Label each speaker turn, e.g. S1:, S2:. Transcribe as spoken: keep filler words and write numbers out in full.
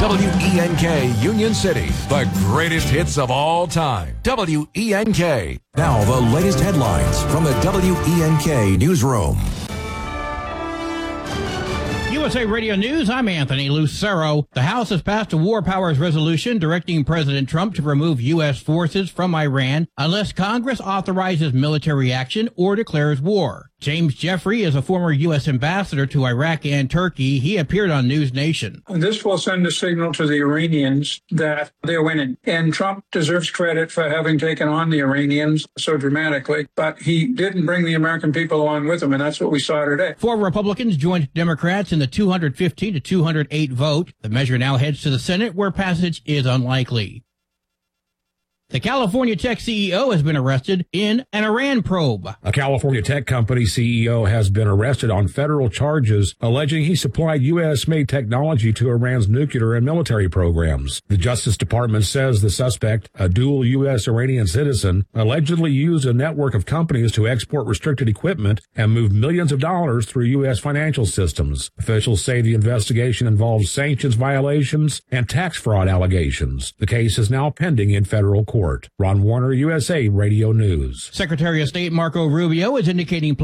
S1: W E N K Union City, the greatest hits of all time. W E N K. Now the latest headlines from the W E N K Newsroom.
S2: U S A Radio News, I'm Anthony Lucero. The House has passed a war powers resolution directing President Trump to remove U S forces from Iran unless Congress authorizes military action or declares war. James Jeffrey is a former U S ambassador to Iraq and Turkey. He appeared on News Nation.
S3: This will send a signal to the Iranians that they're winning. And Trump deserves credit for having taken on the Iranians so dramatically, but he didn't bring the American people along with him, and that's what we saw today.
S2: Four Republicans joined Democrats in the two hundred fifteen to two hundred eight vote. The measure now heads to the Senate, where passage is unlikely. The California Tech C E O has been arrested in an Iran probe.
S4: A California tech company C E O has been arrested on federal charges alleging he supplied U S-made technology to Iran's nuclear and military programs. The Justice Department says the suspect, a dual U S-Iranian citizen, allegedly used a network of companies to export restricted equipment and move millions of dollars through U S financial systems. Officials say the investigation involves sanctions violations and tax fraud allegations. The case is now pending in federal court. Ron Warner, U S A Radio News.
S2: Secretary of State Marco Rubio is indicating